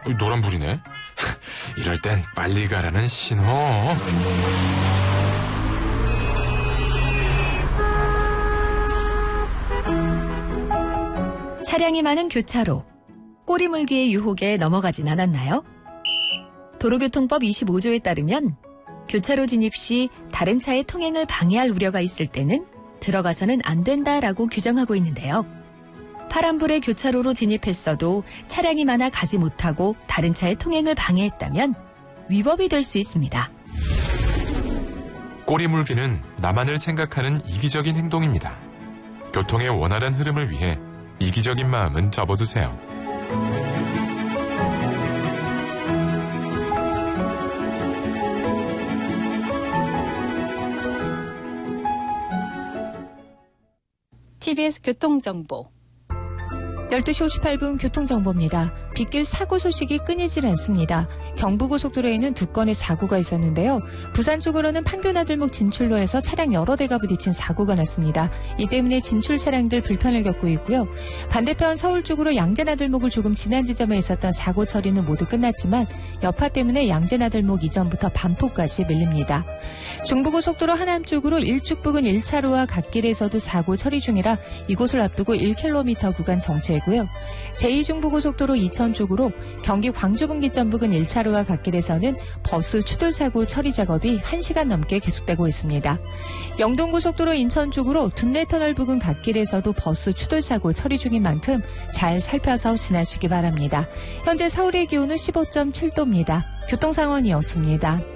노란불이네. 이럴 땐 빨리 가라는 신호. 차량이 많은 교차로. 꼬리물기의 유혹에 넘어가진 않았나요? 도로교통법 25조에 따르면 교차로 진입 시 다른 차의 통행을 방해할 우려가 있을 때는 들어가서는 안 된다라고 규정하고 있는데요. 파란불에 교차로로 진입했어도 차량이 많아 가지 못하고 다른 차의 통행을 방해했다면 위법이 될 수 있습니다. 꼬리물기는 나만을 생각하는 이기적인 행동입니다. 교통의 원활한 흐름을 위해 이기적인 마음은 접어두세요. TBS 교통정보 12시 58분 교통정보입니다. 빗길 사고 소식이 끊이질 않습니다. 경부고속도로에는 2건의 사고가 있었는데요. 부산 쪽으로는 판교나들목 진출로에서 차량 여러 대가 부딪힌 사고가 났습니다. 이 때문에 진출 차량들 불편을 겪고 있고요. 반대편 서울 쪽으로 양재나들목을 조금 지난 지점에 있었던 사고 처리는 모두 끝났지만 여파 때문에 양재나들목 이전부터 반포까지 밀립니다. 중부고속도로 하남 쪽으로 일축 부근 1차로와 갓길에서도 사고 처리 중이라 이곳을 앞두고 1km 구간 정체고요. 제2중부고속도로 이천 쪽으로 경기 광주 분기점 부근 1차로와 갓길에서는 버스 추돌 사고 처리 작업이 1시간 넘게 계속되고 있습니다. 영동고속도로 인천 쪽으로 둔내터널 부근 갓길에서도 버스 추돌 사고 처리 중인 만큼 잘 살펴서 지나시기 바랍니다. 현재 서울의 기온은 15.7도입니다. 교통 상황이었습니다.